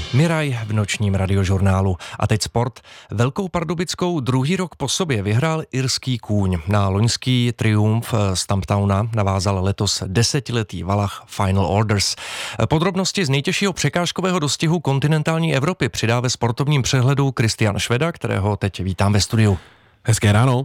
Miraj v nočním radiožurnálu. A teď sport. Velkou Pardubickou druhý rok po sobě vyhrál irský kůň. Na loňský triumf z Stumptowna navázal letos 10letý valach Final Orders. Podrobnosti z nejtěžšího překážkového dostihu kontinentální Evropy přidá ve sportovním přehledu Kristian Šveda, kterého teď vítám ve studiu. Hezké ráno.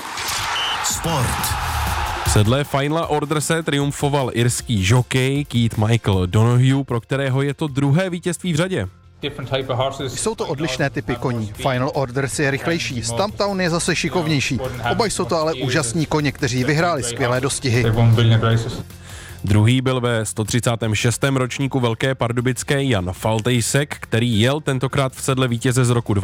Sport. V sedle Final Orderse triumfoval irský žokej Keith Michael Donoghue, pro kterého je to druhé vítězství v řadě. Jsou to odlišné typy koní. Final Orders je rychlejší, Stumptown je zase šikovnější. Oba jsou to ale úžasní koně, kteří vyhráli skvělé dostihy. Druhý byl ve 136. ročníku Velké Pardubické Jan Faltejsek, který jel tentokrát v sedle vítěze z roku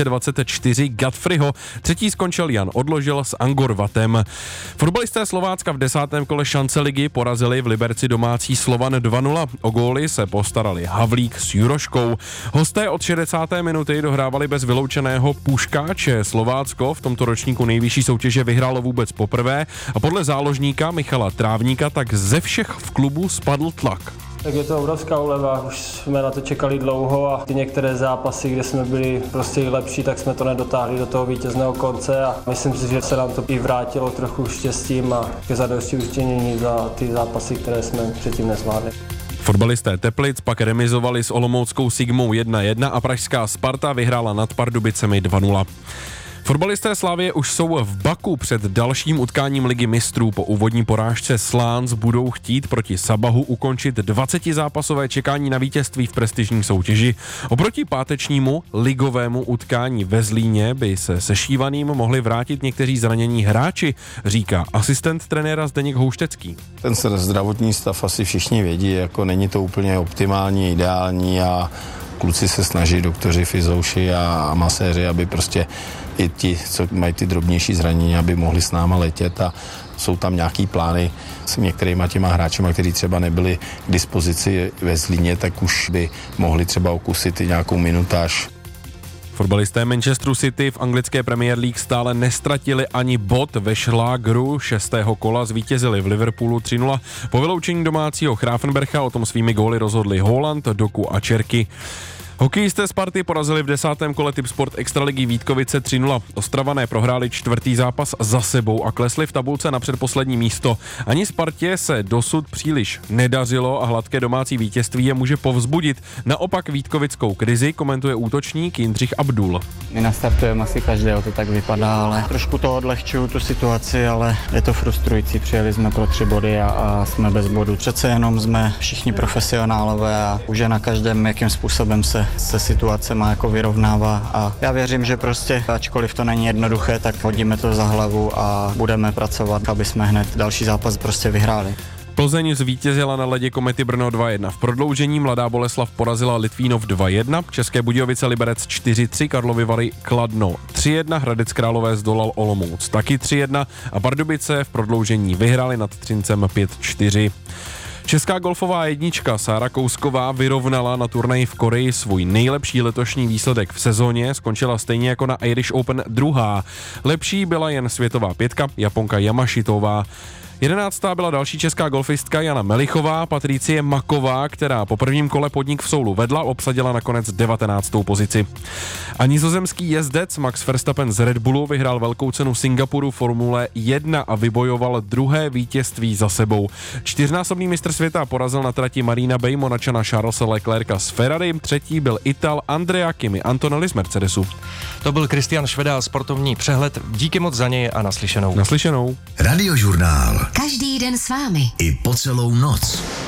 2024 Godfreyho. Třetí skončil Jan Odložil s Angorvatem. Fotbalisté Slovácka v 10. kole šance ligy porazili v Liberci domácí Slovan 2-0. O góly se postarali Havlík s Juroškou. Hosté od 60. minuty dohrávali bez vyloučeného Puškáče. Slovácko v tomto ročníku nejvyšší soutěže vyhrálo vůbec poprvé a podle záložníka Michala Trávníka tak ze všech v klubu spadl tlak. Tak je to obrovská úleva, už jsme na to čekali dlouho a ty některé zápasy, kde jsme byli prostě lepší, tak jsme to nedotáhli do toho vítězného konce a myslím si, že se nám to i vrátilo trochu štěstím a ke zadosti učinění za ty zápasy, které jsme předtím nezvládli. Fotbalisté Teplic pak remizovali s olomouckou Sigmou 1-1 a pražská Sparta vyhrála nad Pardubicemi 2-0. Fotbalisté Slavie už jsou v Baku před dalším utkáním Ligy mistrů. Po úvodní porážce Slánc budou chtít proti Sabahu ukončit 20zápasové čekání na vítězství v prestižní soutěži. Oproti pátečnímu ligovému utkání ve Zlíně by se sešívaným mohli vrátit někteří zranění hráči, říká asistent trenéra Zdeněk Houštecký. Ten zdravotní stav asi všichni vědí, jako není to úplně optimální, ideální a kluci se snaží, doktoři, fyzouši a maséři, aby prostě i ti, co mají ty drobnější zranění, aby mohli s náma letět a jsou tam nějaký plány s některýma těma hráčima, kteří třeba nebyli k dispozici ve Zlíně, tak už by mohli třeba okusit i nějakou minutáž. Fotbalisté Manchesteru City v anglické Premier League stále nestratili ani bod ve šlágru 6. kola, zvítězili v Liverpoolu 3-0. Po vyloučení domácího Grafenbercha o tom svými góly rozhodli Haaland, Doku a Čerky. Hokejisté Sparty porazili v 10. kole Tipsport Extraligy Vítkovice 3-0. Ostravané prohráli čtvrtý zápas za sebou a klesli v tabulce na předposlední místo. Ani Spartě se dosud příliš nedařilo a hladké domácí vítězství je může povzbudit. Naopak vítkovickou krizi komentuje útočník Jindřich Abdul. My nastartujeme asi každého, to tak vypadá, ale trošku to odlehčuju tu situaci, ale je to frustrující. Přijeli jsme pro 3 body a jsme bez bodu. Přece jenom jsme všichni profesionálové a už je na každém, jakým způsobem se situace má jako vyrovnává a já věřím, že prostě, ačkoliv to není jednoduché, tak hodíme to za hlavu a budeme pracovat, aby jsme hned další zápas prostě vyhráli. Plzeň zvítězila na ledě Komety Brno 2-1. V prodloužení Mladá Boleslav porazila Litvínov 2-1, České Budějovice Liberec 4-3, Karlovy Vary Kladno 3-1, Hradec Králové zdolal Olomouc taky 3-1 a Pardubice v prodloužení vyhráli nad Třincem 5-4. Česká golfová jednička Sára Kousková vyrovnala na turnaji v Koreji svůj nejlepší letošní výsledek v sezóně, skončila stejně jako na Irish Open druhá. Lepší byla jen světová pětka, Japonka Yamashitova. 11. byla další česká golfistka Jana Melichová, Patricie Maková, která po prvním kole podnik v Soulu vedla, obsadila nakonec 19. pozici. A nizozemský jezdec Max Verstappen z Red Bullu vyhrál velkou cenu Singapuru Formule 1 a vybojoval druhé vítězství za sebou. 4násobný mistr světa porazil na trati Marina Bay Monačana Charlesa Leclerca z Ferrari, třetí byl Ital Andrea Kimi Antonelli z Mercedesu. To byl Kristian Šveda, sportovní přehled. Díky moc za něj a naslyšenou. Naslyšenou. Radiožurnál. Každý den s vámi. I po celou noc.